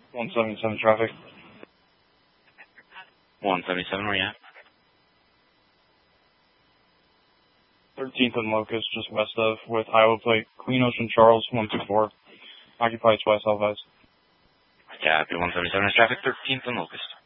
177 traffic. 177, where you at? 13th and Locust, just west of, with Iowa plate, Clean Ocean Charles, 124. Occupied twice, Southwest. Copy, 177 is traffic, 13th and Locust.